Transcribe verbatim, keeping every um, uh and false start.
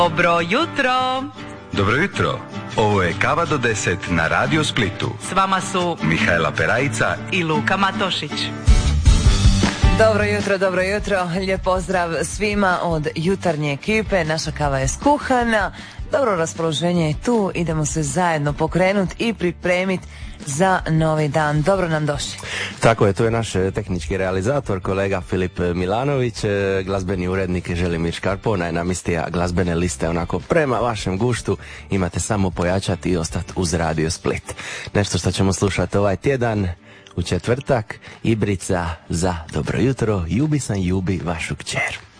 Dobro jutro. Dobro jutro. Ovo je Kava do deset na Radio Splitu. S vama su Mihajla Perajica i Luka Matošić. Dobro jutro, dobro jutro. Lijep pozdrav svima od jutarnje ekipe. Naša kava je skuhana. Dobro raspoloženje je tu. Idemo se zajedno pokrenuti i pripremiti za novi dan. Dobro nam došli. Tako je, to je naš tehnički realizator, kolega Filip Milanović, glazbeni urednik Želimir Škarpo, najnamistija glazbene liste onako prema vašem guštu. Imate samo pojačati i ostati uz Radio Split. Nešto što ćemo slušati ovaj tjedan u četvrtak, Ibrica za dobro jutro, Jubi sam Jubi vašu kćer.